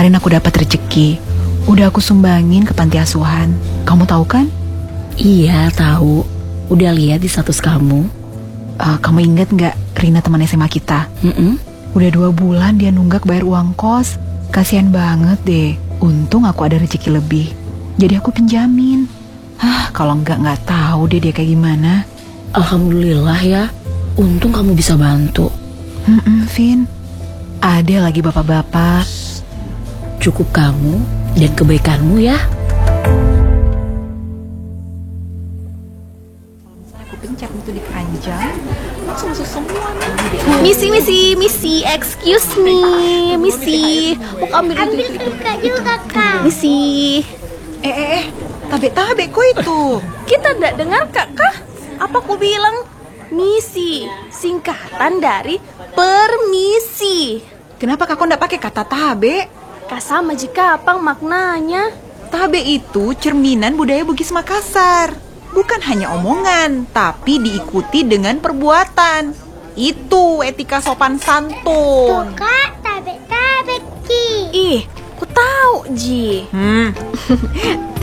kemarin aku dapat rezeki. Udah aku sumbangin ke panti asuhan. Kamu tahu kan? Iya, tahu. Udah lihat di status kamu. Kamu inget nggak Rina teman SMA kita? Udah 2 bulan dia nunggak bayar uang kos. Kasian banget deh. Untung aku ada rezeki lebih. Jadi aku pinjamin. Kalau nggak tahu deh dia kayak gimana. Alhamdulillah ya. Untung kamu bisa bantu. Vin. Ada lagi bapak-bapak. Cukup kamu dan kebaikanmu ya. Aku pencet itu di keranjang, langsung masuk semua. Misi, excuse me, Misi. Mau ambil Kak juga, Kak. Misi. Tabe kok itu. Kita ndak dengar Kak? Apa aku bilang? Misi, singkatan dari permisi. Kenapa kakak ndak pakai kata tabe? Kak sama jika apa maknanya? Tabe itu cerminan budaya Bugis Makassar. Bukan hanya omongan, tapi diikuti dengan perbuatan. Itu etika sopan santun. Kak, tabe ki. Ih, aku tahu Ji.